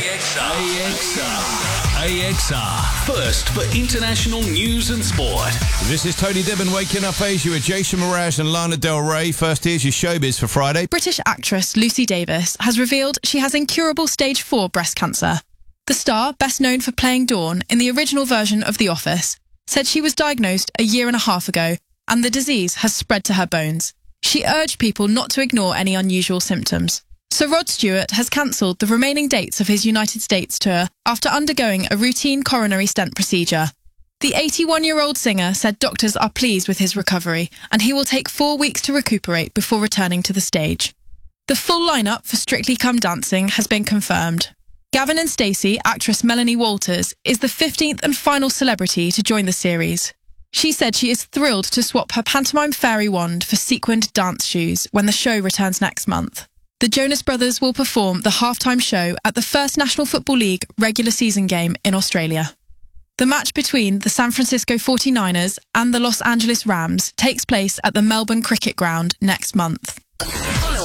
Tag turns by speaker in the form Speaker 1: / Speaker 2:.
Speaker 1: AXR, first for international news and sport.
Speaker 2: This is Tony Dibben waking up Asia with Jason Mraz and Lana Del Rey. First, here's your showbiz for Friday.
Speaker 3: British actress Lucy Davis has revealed she has incurable stage 4 breast cancer. The star, best known for playing Dawn in the original version of The Office, said she was diagnosed a year and a half ago and the disease has spread to her bones. She urged people not to ignore any unusual symptoms. Sir Rod Stewart has cancelled the remaining dates of his United States tour after undergoing a routine coronary stent procedure. The 81-year-old singer said doctors are pleased with his recovery and he will take 4 weeks to recuperate before returning to the stage. The full lineup for Strictly Come Dancing has been confirmed. Gavin and Stacey, actress Melanie Walters, is the 15th and final celebrity to join the series. She said she is thrilled to swap her pantomime fairy wand for sequined dance shoes when the show returns next month. The Jonas Brothers will perform the halftime show at the first National Football League regular season game in Australia. The match between the San Francisco 49ers and the Los Angeles Rams takes place at the Melbourne Cricket Ground next month.